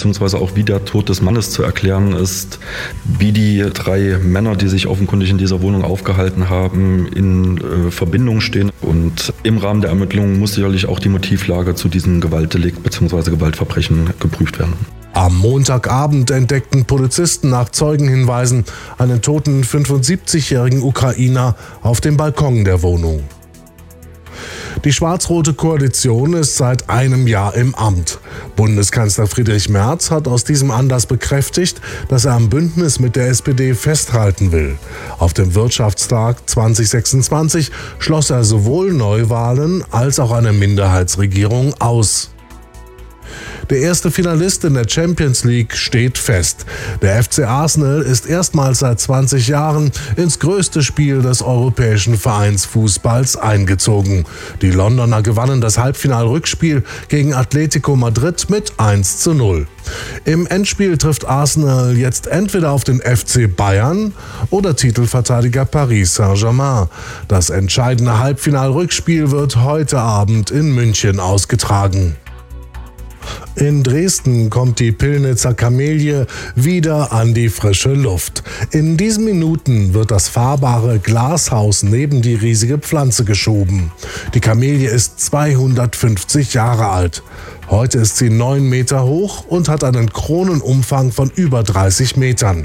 beziehungsweise auch wie der Tod des Mannes zu erklären ist, wie die 3 Männer, die sich offenkundig in dieser Wohnung aufgehalten haben, in Verbindung stehen. Und im Rahmen der Ermittlungen muss sicherlich auch die Motivlage zu diesem Gewaltdelikt bzw. Gewaltverbrechen geprüft werden. Am Montagabend entdeckten Polizisten nach Zeugenhinweisen einen toten 75-jährigen Ukrainer auf dem Balkon der Wohnung. Die schwarz-rote Koalition ist seit einem Jahr im Amt. Bundeskanzler Friedrich Merz hat aus diesem Anlass bekräftigt, dass er am Bündnis mit der SPD festhalten will. Auf dem Wirtschaftstag 2026 schloss er sowohl Neuwahlen als auch eine Minderheitsregierung aus. Der erste Finalist in der Champions League steht fest. Der FC Arsenal ist erstmals seit 20 Jahren ins größte Spiel des europäischen Vereinsfußballs eingezogen. Die Londoner gewannen das Halbfinal-Rückspiel gegen Atletico Madrid mit 1:0. Im Endspiel trifft Arsenal jetzt entweder auf den FC Bayern oder Titelverteidiger Paris Saint-Germain. Das entscheidende Halbfinal-Rückspiel wird heute Abend in München ausgetragen. In Dresden kommt die Pillnitzer Kamelie wieder an die frische Luft. In diesen Minuten wird das fahrbare Glashaus neben die riesige Pflanze geschoben. Die Kamelie ist 250 Jahre alt. Heute ist sie 9 Meter hoch und hat einen Kronenumfang von über 30 Metern.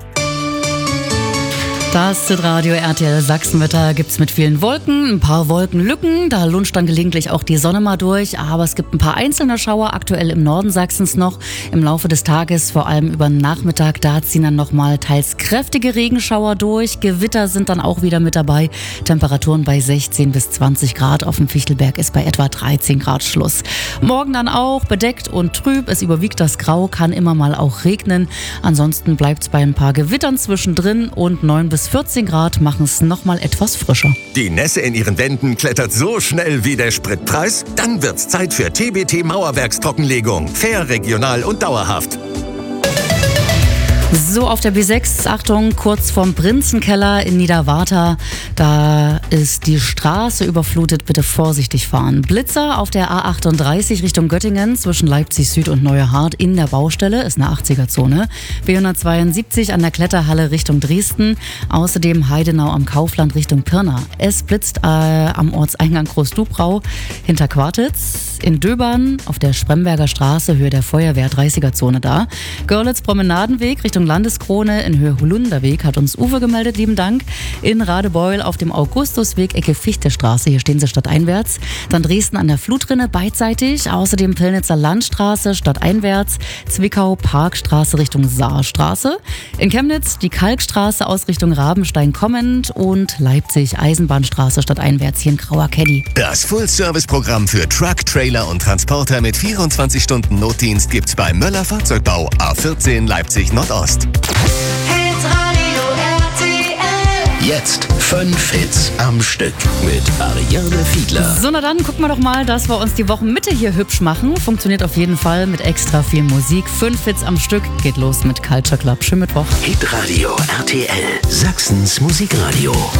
Das Radio RTL Sachsenwetter gibt's mit vielen Wolken, ein paar Wolkenlücken, da lunscht dann gelegentlich auch die Sonne mal durch, aber es gibt ein paar einzelne Schauer, aktuell im Norden Sachsens noch. Im Laufe des Tages, vor allem über den Nachmittag, da ziehen dann nochmal teils kräftige Regenschauer durch, Gewitter sind dann auch wieder mit dabei, Temperaturen bei 16 bis 20 Grad, auf dem Fichtelberg ist bei etwa 13 Grad Schluss. Morgen dann auch bedeckt und trüb, es überwiegt das Grau, kann immer mal auch regnen, ansonsten bleibt's bei ein paar Gewittern zwischendrin und 9 bis 14 Grad machen es nochmal etwas frischer. Die Nässe in Ihren Wänden klettert so schnell wie der Spritpreis? Dann wird's Zeit für TBT Mauerwerkstrockenlegung. Fair, regional und dauerhaft. So, auf der B6, Achtung, kurz vorm Prinzenkeller in Niederwartha, da ist die Straße überflutet, bitte vorsichtig fahren. Blitzer auf der A38 Richtung Göttingen zwischen Leipzig Süd und Neuerhardt in der Baustelle, ist eine 80er-Zone. B172 an der Kletterhalle Richtung Dresden, außerdem Heidenau am Kaufland Richtung Pirna. Es blitzt am Ortseingang Großdubrau hinter Quartitz. In Döbern auf der Spremberger Straße, Höhe der Feuerwehr, 30er-Zone da. Görlitz Promenadenweg Richtung Landeskrone in Höhe Holunderweg, hat uns Uwe gemeldet, lieben Dank. In Radebeul auf dem Augustusweg, Ecke Fichtestraße, hier stehen sie stadteinwärts. Dann Dresden an der Flutrinne beidseitig, außerdem Pillnitzer Landstraße stadteinwärts, Zwickau Parkstraße Richtung Saarstraße. In Chemnitz die Kalkstraße aus Richtung Rabenstein kommend und Leipzig Eisenbahnstraße stadteinwärts, hier in Grauer Caddy. Das Full-Service-Programm für Truck, Trailer und Transporter mit 24 Stunden Notdienst gibt's bei Möller Fahrzeugbau, A14 Leipzig Nordost. Hitradio RTL. Jetzt 5 Hits am Stück mit Ariane Fiedler. So, na dann gucken wir doch mal, dass wir uns die Wochenmitte hier hübsch machen. Funktioniert auf jeden Fall mit extra viel Musik. 5 Hits am Stück, geht los mit Culture Club. Schönen Mittwoch. Hitradio RTL, Sachsens Musikradio.